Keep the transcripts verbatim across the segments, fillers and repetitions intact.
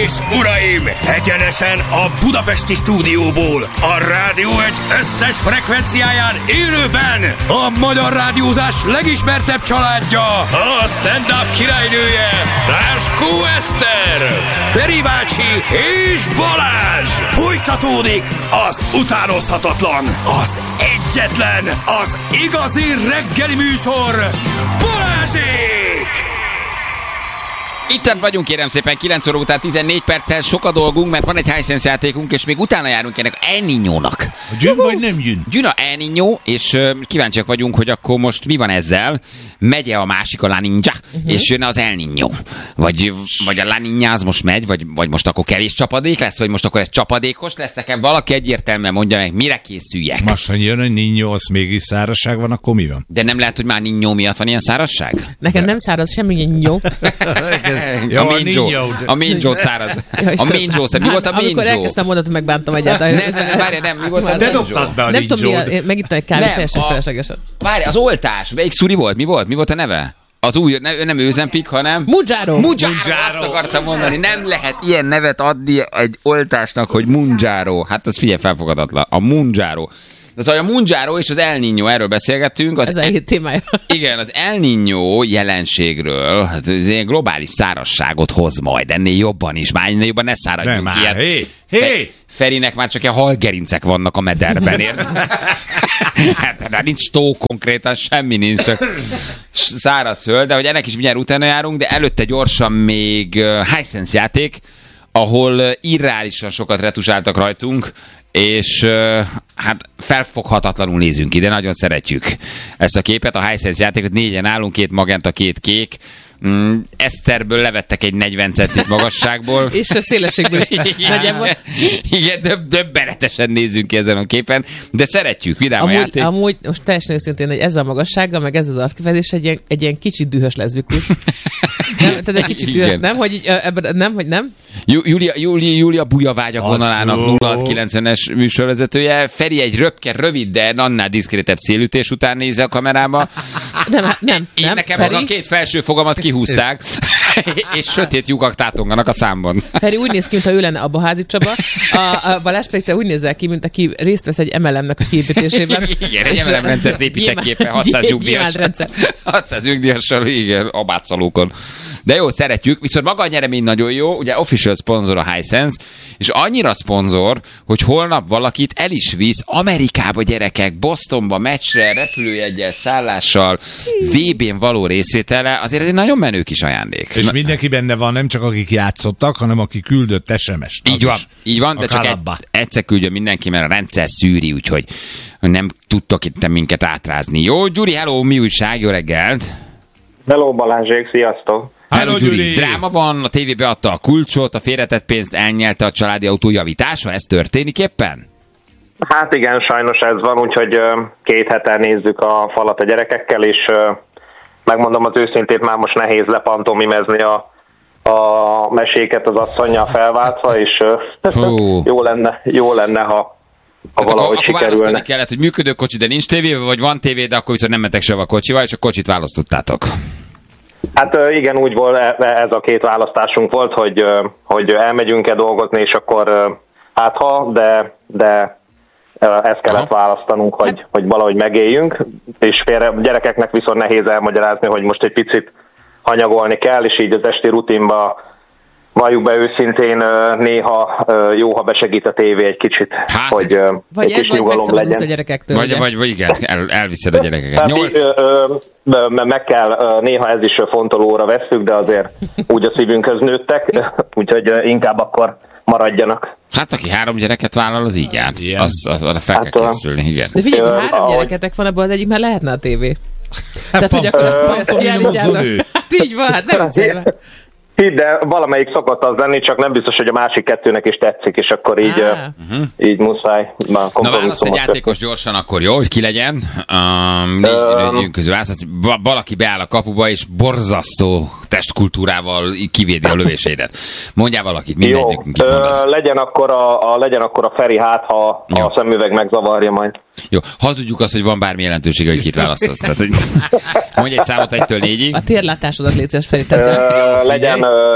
és uraim, egyenesen a budapesti stúdióból, a Rádió egy összes frekvenciáján élőben a magyar rádiózás legismertebb családja, a stand-up királynője, Ráskó Eszter, Feri bácsi és Balázs. Folytatódik az utánozhatatlan, az egyetlen, az igazi reggeli műsor, Balázsék! Itten vagyunk, kérem szépen, kilenc óra után tizennégy perccel, sok a dolgunk, mert van egy Hisense játékunk, és még utána járunk ennek El Niñónak. Gyűn vagy nem gyűn? Gyűn a El Niño, és uh, kíváncsiak vagyunk, hogy akkor most mi van ezzel. Megye a másik, a La Niña, uh-huh. és jön az El Niño. Vagy, vagy a La Niña az most megy, vagy, vagy most akkor kevés csapadék lesz, vagy most akkor ez csapadékos lesz. Nekem valaki egyértelműen mondja meg, mire készüljek. Most, ha jön a Niño, az mégis szárazság van, akkor mi van? De nem lehet, hogy már Niño miatt van ilyen szárazság? Nekem nem száraz semmi Niño. Ja, a Minjo. A Minjo száraz. A Minjo, mi volt a Minjo? Amikor elkezdtem mondatot, megbántam egyáltalán. Ne, várj, nem, mi volt a Minjo? dobtad be a Nem tudom, megittem egy kávét, teljesen a... feleslegesen. Várj, az oltás, melyik szuri volt? Mi volt? Mi volt a neve? Az új, ne, nem Ozempic, hanem... Mounjaro. Mounjaro, azt akartam mondani. Nem lehet ilyen nevet adni egy oltásnak, hogy Mounjaro. Hát az figyelj, felfogadatlan. A Mounjaro. Az a Mounjaro és az El Niño, erről beszélgettünk. Az Ez a hét témája. Igen, az El Niño jelenségről, hát ez ilyen globális szárazságot hoz majd, ennél jobban is, már ennél jobban ne száradjunk nem, ki. Már, hé, hé! Ferinek már csak ilyen halgerincek vannak a mederben, érted? Hát, de nincs tó konkrétan, semmi nincs, csak száraz föld, de hogy ennek is mindjárt utána járunk, de előtte gyorsan még uh, Hisense játék, ahol uh, irreálisan sokat retusáltak rajtunk, és uh, hát felfoghatatlanul nézünk ide, nagyon szeretjük ezt a képet, a Hisense játékot, négyen állunk, két magenta, két kék, Mm, Eszterből levettek egy negyven centit magasságból. És a szélességből is nagyjából. Igen, döb- döbbenetesen nézünk ki ezen a képen, de szeretjük, vidám amúgy, a játék. Amúgy, most teljesen őszintén, hogy ez a magassággal, meg ez az arckifejezés egy ilyen, egy ilyen kicsit dühös leszbikus. Nem, tehát egy kicsit dühös, nem, hogy így, ebben, nem, hogy nem? Júlia, Júlia, Júlia Bujavágyak vonalának nulla hat kilencvenes műsorvezetője. Feri egy röpke, rövid, de annál diszkrétebb szélütés után néz a kamerába. Nem, nem, nem. Én nekem Feri? maga a két felső fogamat kihúzták, és sötét lyukak tátonganak a számban. Feri úgy néz ki, mintha ő lenne Abba Házi Csaba. A, a Balázs pedig te úgy nézel ki, mint aki részt vesz egy em el em-nek a kiépítésében. Igen, egy em el em rendszert építek képen hatszáz nyugdíjas. hatszáz nyugdíjassal, igen, abátszalókon. De jó, szeretjük, viszont maga a nyeremény nagyon jó, ugye official szponzor a Hisense, és annyira szponzor, hogy holnap valakit el is visz Amerikába, gyerekek, Bostonba, meccsre, repülőjeggyel, szállással, vé bén való részvétele, azért ez egy nagyon menő kis ajándék. És mindenki benne van, nem csak akik játszottak, hanem aki küldött es em es-t. Így van, így van, de csak egy, egyszer küldjön mindenki, mert a rendszer szűri, úgyhogy nem tudtok itt minket átrázni. Jó, Gyuri, hello, mi újság, jó reggelt! Hello Balázsék, sziasztok! Hello, Gyuri! Dráma van, a tévé beadta a kulcsot, a félretett pénzt elnyelte a családi autó javítása, ez történik éppen? Hát igen, sajnos ez van, úgyhogy két hete nézzük a falat a gyerekekkel, és megmondom az őszintét, már most nehéz lepantomimezni a, a meséket az asszonnyal felváltva, és jó lenne, jó lenne, ha ha hát valahogy akkor, sikerülne. Akkor választani kellett, hogy működő kocsi, de nincs tévé, vagy van tévé, de akkor viszont nem mentek sehova a kocsival, és a kocsit választottátok. Hát igen, úgy volt, ez a két választásunk volt, hogy, hogy elmegyünk-e dolgozni, és akkor hát ha, de, de ezt kellett Aha. választanunk, hogy, hogy valahogy megéljünk, és félre, a gyerekeknek viszont nehéz elmagyarázni, hogy most egy picit hanyagolni kell, és így az esti rutinba valljuk be őszintén, néha jó, ha besegít a tévé egy kicsit, hát, hogy vagy egy kis ez, nyugalom legyen. A gyerekektől, vagy, vagy, vagy igen, el, elviszed a gyerekeket. Tehát Nyolc... így, ö, ö, meg kell, néha ez is fontolóra vesszük, de azért úgy a szívünkhöz nőttek, úgyhogy inkább akkor maradjanak. Hát aki három gyereket vállal, az így jár. Az, az, az fel hát, kell készülni, igen. De figyelj, ha három ahogy... gyereketek van, abban az egyik már lehetne a tévé. Tehát, hogy akkor ezt kiállítjátok. Hát így van, hát nem célva. De valamelyik szokott az lenni, csak nem biztos, hogy a másik kettőnek is tetszik, és akkor így, ah. uh, így muszáj. Na válasz egy játékos gyorsan, akkor jó, hogy ki legyen. Um, négy közül válasz, valaki beáll a kapuba, és borzasztó testkultúrával kivédi a lövéseidet. Mondjál valakit, mindegyikünk itt mondasz. Legyen akkor a, a, legyen akkor a Feri, hát ha jó. A szemüveg megzavarja majd. Jó, hazudjuk azt, hogy van bármi jelentősége, hogy kit választasz. Tehát, hogy mondj egy számot egytől négyig. A térlátásodat létszes, Feri. Legyen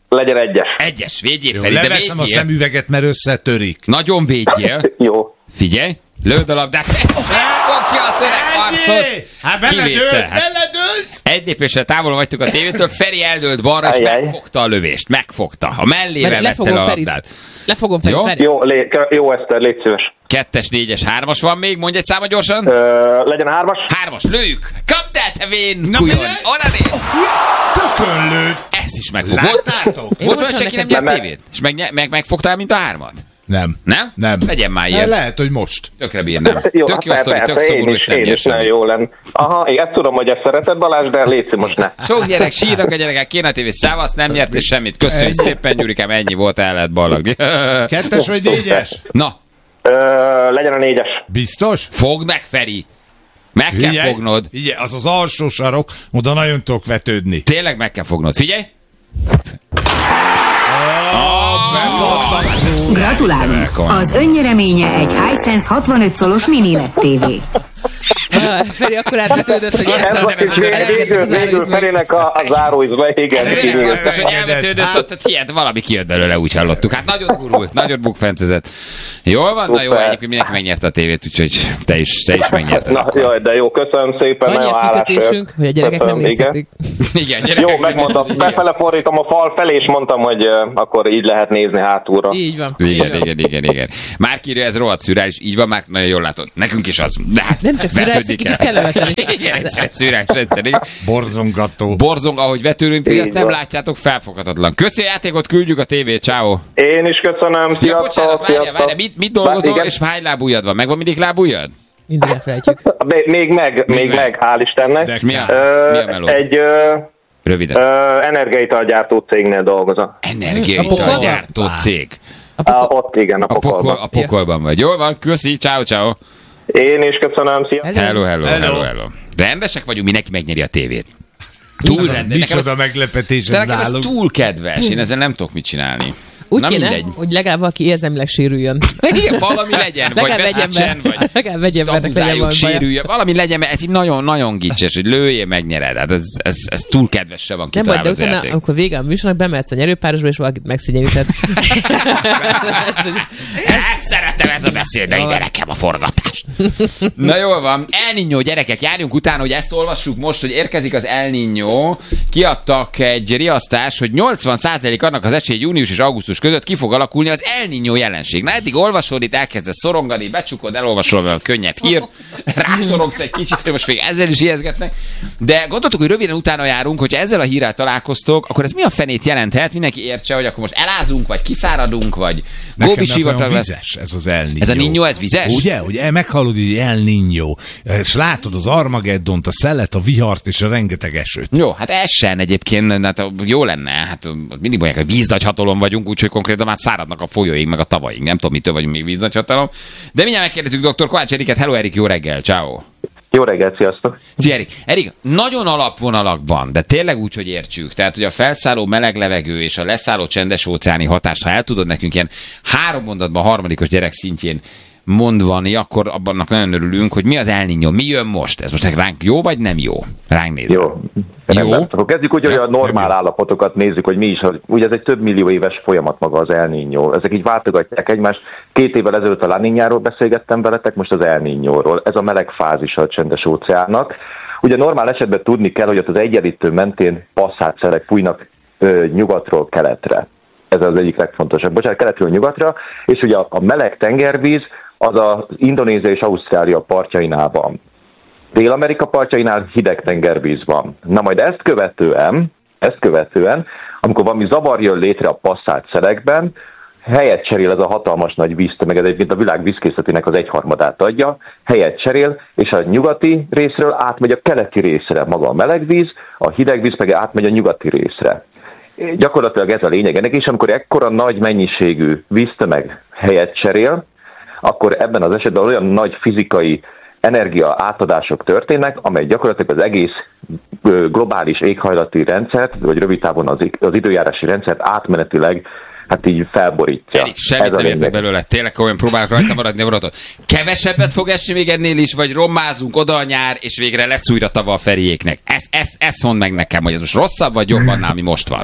Legyen egyes. Egyes, védjél Jó, Feri, de leveszem a védjél. szemüveget, mert összetörik. Nagyon védjél. Jó. Figyelj, lőd a labdát. Fog ki az öreg harcos. Hát Kivétel, beledőlt, hát. beledőlt! Egy lépésre távol vagytuk a tévétől, Feri eldőlt balra, és Ajjaj. megfogta a lövést. Megfogta. A mellével Mert vette lefogom a Ferit. labdát. Lefogom Ferit. Jó? Feri. Jó, lé, jó Eszter, légy szíves. Kettes, négyes, hármas van még, mondj egy számot gyorsan. Ö, legyen hármas. Hármas, lőjük! Kapd el, te vén Na, kujon! figyelj! Oda néz! Tökön lőtt! Ezt is megfogod. Láttátok? Én Volt mondtam olyan senki nem neked- nyert Nem, tévét? És meg, meg, megfogtál, mint a hármat? Nem. Nem? Nem. Legyen már Hát ilyen. lehet, hogy most. Tökre bírnám. Jó, Tök jó hát sztori, persze, tök szomorú, én és is, nem én nyert is nagyon semmit. jó lenne. Aha, én ezt tudom, hogy ezt szereted, Balázs, de légy most ne. Sok gyerek sírnak a gyerekek, kéne a tévé, szávasz, nem nyert és semmit. Köszönjük szépen, Gyurikám, ennyi volt, el lehet ballagni. Kettes vagy négyes? Na, Ö, legyen a négyes. Biztos? fogd meg, Feri! Meg kell Figyelj, fognod. Figyelj, az az alsó sarok, oda nagyon tudok vetődni. Tényleg meg kell fognod. Figyelj! Gratulálunk! Az önnyereménye egy Hisense hatvanöt szolos mini el é dé tévé. Ah, Feri akkor átvetődött, hogy ezt Ez a... a kis végül, végül Ferinek a, a záróizba, igen. Ez kívül. nem biztos, hogy elvetődött ott, tehát hihet, valami kijött belőle, úgy hallottuk. Hát nagyon gurult, nagyon bukfencezett. Jól van? Na jó, Szuper. egyébként mindenki megnyerte a tévét, úgyhogy te is, te is megnyerted. Na, akkor. jaj, de jó, köszönöm szépen, Annyi nagyon a hálás kikötésünk, hogy a gyerekek nem Köszönöm, igen. nézhetik. Igen, gyerekek. Jó, megmondtam, Igen. befele fordítom a fal felé, és mondtam, hogy uh, akkor így lehet nézni hátulra. Így van. Igen, igen, igen, igen. Már írja, ez rohadt szürális, így van, már nagyon jól látod. Nekünk is az. De hát Nem csak szürális, vetődni kicsit kell. kellemetlen is. Igen, egyszer szürális rendszer. igen. Borzongató. Borzong, ahogy vetődünk, Így ezt nem van. látjátok, felfoghatatlan. Köszi a játékot, küldjük a tévét, ciao. Én is köszönöm, Ja, sziasztok, bocsánat, várjál, sziasztok. várjál, mit, mit dolgozol, Igen. és hány lábujjad van? Megvan mindig lábujjad? Mindig elfelejtjük. Még, még meg, még meg. meg, hál' Istennek. De Mi a, Ö, mi a meló? egy ö, Röviden. ö, energiaitalgyártó cégnél dolgozom. Energiaitalgyártó cég. A A, pokol... ott igen, a A, pokol, pokolban. a pokolban vagy. Jól van, köszi, ciao, ciao. Én is köszönöm, sziasztok. Hello, hello, hello, Hello. hello. Rendesek vagyunk, mindenki megnyeri a tévét. Túl rendes. Nekem Micsoda ez, meglepetés de ez nekem ez nálunk. túl kedves, én ezzel nem tudok mit csinálni. Úgy Na kéne, mindegy. hogy legalább valaki érzelmileg sérüljön. Igen, valami legyen, vagy Legalább egy veszítsen, ember. vagy Legalább egy embernek legyen abuzáljuk, valami baja. sérüljön, valami legyen, mert ez így nagyon-nagyon gicses, hogy lőjél, megnyered. Hát ez, ez, ez túl kedvesre van Nem baj, kitalálva de az utána, játék. amikor vége a műsornak, bemehetsz a nyerőpárosba, és valakit megszégyenített. Ezt szeretem, ez a beszéd, de ide nekem a forgatás. Na jól van, El Niño, gyerekek, járjunk utána, hogy ezt olvassuk most, hogy érkezik az El Niño. Kiadtak egy riasztás, hogy nyolcvan százalék annak az esély június és augusztus között ki fog alakulni az El Niño jelenség. Na eddig olvasod, itt elkezdesz szorongani, becsukod, elolvasol valami könnyebb hírt, rászorongsz egy kicsit, hogy most még ezzel is ijeszgetnek. De gondoltuk, hogy röviden utána járunk, hogyha ezzel a hírrel találkoztok, akkor ez mi a fenét jelenthet? Mindenki értse, hogy akkor most elázunk, vagy kiszáradunk, vagy Nekem góbi ez olyan sivatag lesz. vizes, ez az El Niño. Ez a Niño, ez vizes? Ugye, hogy meghallod, hogy El Niño, és látod az Armageddont, a szellet, a vihart és a rengeteg esőt. Jó, hát ez sem egyébként, hát jó lenne, hát mindig mondják, hogy víznagyhatalom vagyunk, úgyhogy konkrétan már száradnak a folyóink, meg a tavaink, nem tudom, mitől vagyunk még víznagyhatalom. De mindjárt megkérdezzük dr. Kovács Eriket. Hello Erik, jó reggel, ciao. Jó reggelt, sziasztok. Szia Erik. Erik, nagyon alapvonalakban, de tényleg úgy, hogy értsük. Tehát, hogy a felszálló meleg levegő és a leszálló csendes óceáni hatást, ha el tudod nekünk ilyen három mondatban harmadikos gyerek szintjén mondani, akkor abban nagyon örülünk, hogy mi az El Niño, mi jön most? Ez most ránk jó vagy nem jó? Ránk nézve. Jó. Rendben. Akkor kezdjük úgy, hogy Ja, a normál állapotokat nézzük, hogy mi is. hogy- Ugye ez egy több millió éves folyamat maga az El Niño. Ezek így váltogatják egymást. Két évvel ezelőtt a La Niñáról beszélgettem veletek, most az El Niñóról. Ez a meleg fázisa a csendes óceánnak. Ugye normál esetben tudni kell, hogy ott az egyenlítő mentén passzátszerek fújnak ö, nyugatról keletre. Ez az egyik legfontosabb. Bocsánat, keletről nyugatra, és ugye a, a meleg tengervíz az az Indonézia és Ausztrália partjainál van. Dél-Amerika partjainál hideg tengervíz van. Na majd ezt követően, ezt követően, amikor valami zavar jön létre a passzált szelekben, helyet cserél ez a hatalmas nagy víztömeg, ez egyébként a világ vízkészletének az egyharmadát adja, helyet cserél, és a nyugati részről átmegy a keleti részre maga a meleg víz, a hideg víz meg átmegy a nyugati részre. Gyakorlatilag ez a lényeg ennek, és amikor ekkora nagy mennyiségű víztömeg helyet cserél, akkor ebben az esetben olyan nagy fizikai energia átadások történnek, amely gyakorlatilag az egész globális éghajlati rendszert, vagy rövid távon az, az időjárási rendszert átmenetileg hát így felborítja. Erik, semmit nem értek belőle, tényleg olyan próbálok rajta maradni a vonaton. Kevesebbet fog esni még ennél is, vagy rommázunk oda a nyár, és végre lesz újra tava a Feriéknek. Ezt ez, ez mondd meg nekem, hogy ez most rosszabb, vagy jobb annál, ami most van.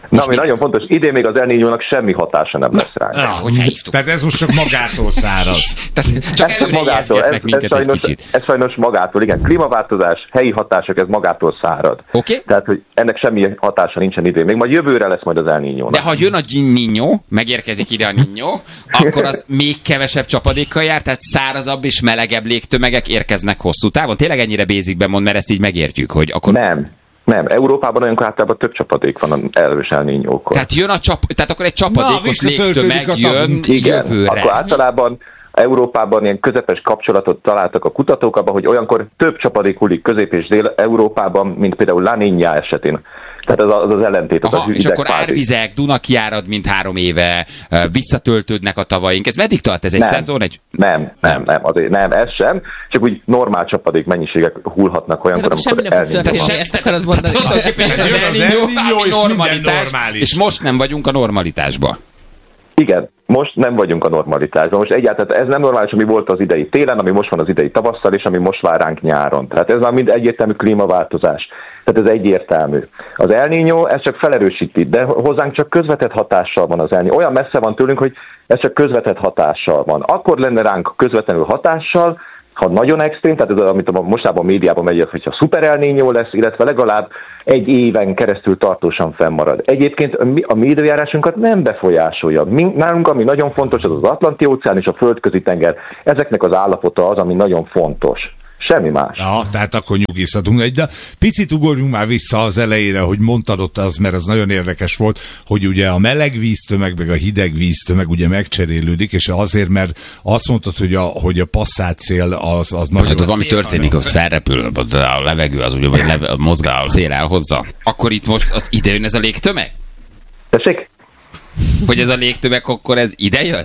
Na, ami nagyon fontos, idén még az El Niñónak semmi hatása nem lesz rá. Na, hogy felhívtuk. Tehát ez most csak magától száraz. Tehát csak előre ijeszgetnek minket sajnos, egy kicsit. ez sajnos magától, igen. Klímaváltozás, helyi hatások, ez magától szárad. Oké. Okay. Tehát, hogy ennek semmi hatása nincsen idén. Még majd jövőre lesz majd az El Niñónak. De ha jön a Niño, megérkezik ide a Niño, akkor az még kevesebb csapadékkal jár, tehát szárazabb és melegebb légtömegek érkeznek hosszú távon. Tényleg ennyire basicben mond, mert ezt így megértjük, hogy akkor... Nem. Nem, Európában olyankor általában több csapadék van az erős El Niñókor. Tehát jön a csap... Tehát akkor egy csapadékos Na, légtömeg jön igen, jövőre. Akkor általában Európában ilyen közepes kapcsolatot találtak a kutatók abban, hogy olyankor több csapadék hullik Közép- és Dél-Európában, mint például La Niña esetén. Tehát az az, az ellentét. Az Aha, az és akkor árvizek, Duna kiárad, mint három éve, visszatöltődnek a tavaink. Ez meddig tart? Ez egy nem, szezon? Egy... Nem, nem, nem, azért nem, ez sem. Csak úgy normál csapadék mennyiségek hullhatnak olyankor, amikor El Niñó. Ezt akarod mondani. Az El Niñó normalitás, és most nem vagyunk a normalitásban. Igen, most nem vagyunk a normalitásban. Most egyáltalán ez nem normális, ami volt az idei télen, ami most van az idei tavasszal, és ami most vár ránk nyáron. Tehát ez már mind egyértelmű klímaváltozás. Tehát ez egyértelmű. Az El Niño, ez csak felerősíti, de hozzánk csak közvetett hatással van az El Niño. Olyan messze van tőlünk, hogy ez csak közvetett hatással van. Akkor lenne ránk közvetlenül hatással, ha nagyon extrém, tehát ez, amit a mostában a médiában megy, hogyha szuper El Niño lesz, illetve legalább egy éven keresztül tartósan fennmarad. Egyébként a mi időjárásunkat nem befolyásolja. Mi, nálunk, ami nagyon fontos, az az Atlanti-óceán és a Földközi tenger. Ezeknek az állapota az, ami nagyon fontos. Semmi más. Ja, tehát akkor nyugisztatunk egy, de picit ugorjunk már vissza az elejére, hogy mondtad ott az, mert ez nagyon érdekes volt, hogy ugye a meleg víztömeg, meg a hideg víztömeg ugye megcserélődik, és azért, mert azt mondtad, hogy a, hogy a passzátszél az, az nagyon... Tehát valami történik, hogy felrepül a levegő, az ugye, vagy leve, mozgál, a szél elhozza. Akkor itt most az ide jön ez a légtömeg? Tessék? Hogy ez a légtömeg, akkor ez ide jön?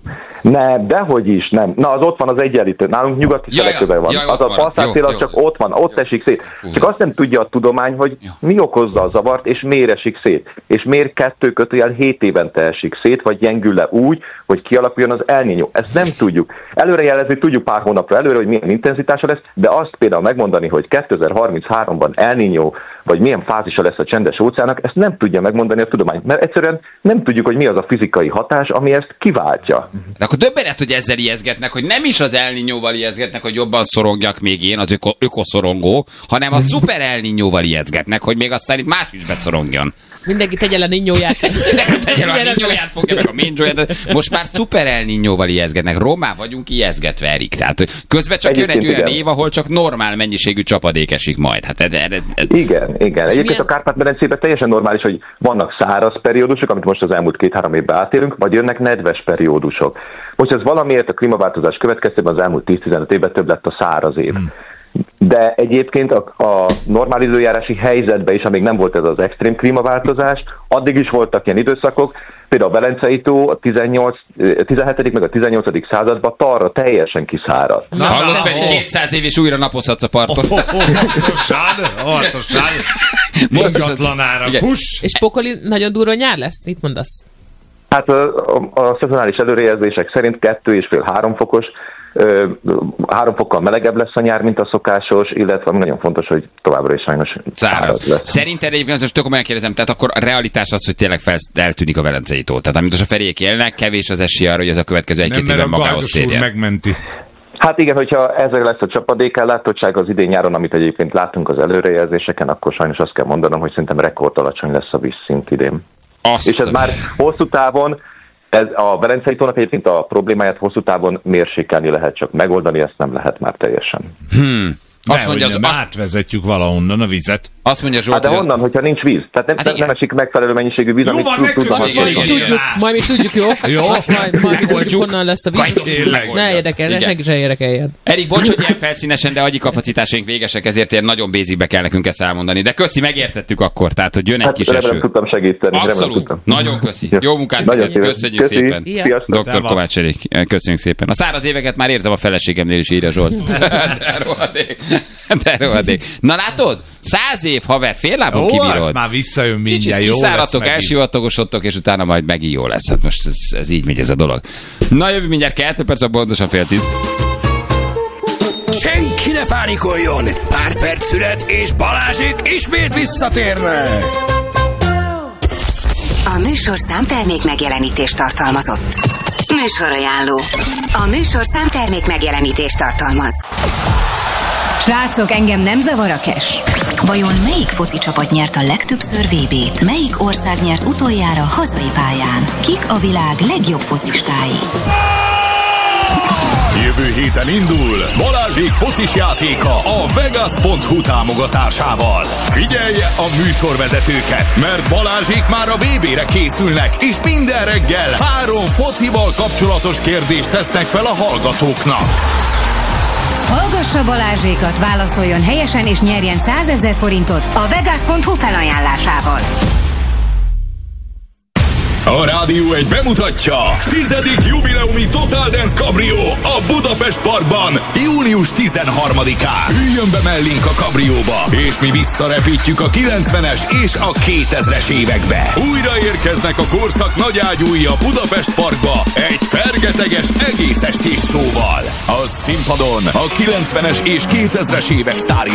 Nem, dehogy is, nem. Na, az ott van az egyenlítő. Nálunk nyugati ja, szelekőben van. Ja, az a passzátszél az csak ott van, ott esik szét. Csak azt nem tudja a tudomány, hogy mi okozza a zavart, és miért esik szét. És miért kettő kötőjel hét évente esik szét, vagy gyengül le úgy, hogy kialakuljon az El Niño. Ezt nem tudjuk. Előrejelezni tudjuk pár hónapra előre, hogy milyen intenzitása lesz, de azt például megmondani, hogy kétezer-harminchárom-ban El Niño, vagy milyen fázisa lesz a csendes óceánnak, ezt nem tudja megmondani a tudomány. Mert egyszerűen nem tudjuk, hogy mi az a fizikai hatás, ami ezt kiváltja. De akkor döbbenet, hogy ezzel ijeszgetnek, hogy nem is az El Niñóval ijeszgetnek, hogy jobban szorongjak még én, az öko, ökoszorongó, hanem a szuper El Niñóval ijeszgetnek, hogy még aztán itt más is beszorongjon. Mindenki tegye le a Niñóját. Tegye le a Niñóját, fogja meg a Minjóját. Most már szuper El Niñóval ijeszgetnek. Rommá vagyunk ijeszgetve, Erik. Tehát közben csak jön egy olyan év, ahol csak normál mennyiségű csapadék esik majd. Hát ez, ez, ez... Igen, igen. Egyébként milyen... a Kárpát-medencében teljesen normális, hogy vannak száraz periódusok, amit most az elmúlt két-három évben átérünk, vagy jönnek nedves periódusok. Most ez valamiért a klímaváltozás következtében az elmúlt tíz-tizenöt évben több lett a száraz év. Hmm. De egyébként a, a normál időjárási helyzetben is, amíg nem volt ez az extrém klímaváltozás, addig is voltak ilyen időszakok, például a Velencei tó a tizennyolc, tizenhetedik meg a tizennyolcadik században talra teljesen kiszáradt. Na, hallott fel, kétszáz év és újra napozhatsz a parton. Hartosan, hartosan. Ingatlanára, puss! És pokoli nagyon durva nyár lesz? Mit mondasz? Hát a, a, a szezonális előrejelzések szerint kettő és fél három fokos, ö, három fokkal melegebb lesz a nyár, mint a szokásos, illetve nagyon fontos, hogy továbbra is sajnos száraz lesz. Szerinted egyébként most tök komolyan kérdezem, tehát akkor a realitás az, hogy tényleg fel, eltűnik a Velencei tó. Tehát amit most a Feriék élnek, kevés az esély arra, hogy ez a következő egy-két évben magához térjen. Megmenti. Hát igen, hogyha ezzel lesz a csapadékellátottság az idén nyáron, amit egyébként látunk az előrejelzéseken, akkor sajnos azt kell mondanom, hogy szerintem rekord alacsony lesz a vízszint idén. Azt. És ez már hosszú távon, ez a Velencei tónak egyébként a problémáját hosszú távon mérsékelni lehet, csak megoldani ezt nem lehet már teljesen. Hmm. Azt ne, mondja, az, átvezetjük valahonnan a vizet. Azt mondja Zsolt, hát de honnan, hogyha nincs víz? Tehát nem, hát nem esik megfelelő mennyiségű víz, jó, amit van, tudnak. Majd mi tudjuk, jó? Jó. Azt majd, majd mi tudjuk, honnan lesz a víz. Ne érdekeljen, senki sem érdekeljen. Erik, bocs, hogy ilyen felszínesen, de agyi kapacitásaink végesek, ezért ilyen nagyon basicbe kell nekünk ezt elmondani. De köszi, megértettük akkor, tehát, hogy jön egy hát, kis remélem, eső. tudtam segíteni. Abszolút. Tudtam. Nagyon köszi. Jó munkát, köszönjük köszi. szépen. doktor Szevasz. Kovács Erik, köszönjük szépen. A száraz éveket már érzem a feleségemnél is, írja Zsolt. De rohadék. De rohadék. Na látod? Száz év, haver, fél lábon Ó, kibírod. már visszajön mindjárt, Kicsit jó kiszáradtok, elsivatagosodtok, és utána majd megint jó lesz. Hát most ez, ez így megy ez a dolog. Na jövő mindjárt kettő perc, a pontosan fél tíz. Senki ne pánikoljon! Pár perc szület, és Balázsék ismét visszatérnek! A műsor számtermék megjelenítést tartalmazott. Műsorajánló. A műsor számtermék megjelenítést tartalmaz. Srácok, engem nem zavar a cash. Vajon melyik foci csapat nyert a legtöbbször vé bét? Melyik ország nyert utoljára hazai pályán? Kik a világ legjobb focistái? Jövő héten indul Balázsék focis játéka a Vegas pont hu támogatásával. Figyelje a műsorvezetőket, mert Balázsék már a vé bére készülnek, és minden reggel három focival kapcsolatos kérdést tesznek fel a hallgatóknak. Hallgassa Balázsékat, válaszoljon helyesen és nyerjen százezer forintot a Vegas pont hu felajánlásával. A Rádió egy bemutatja tizedik jubileumi Total Dance Cabrio a Budapest Parkban június tizenharmadikán. Üljön be mellénk a kabrióba, és mi visszarepítjük a kilencvenes és a kétezres évekbe. Újra érkeznek a korszak nagyágyúi a Budapest Parkba egy fergeteges egész estés showval. A színpadon a kilencvenes és kétezres évek sztárjai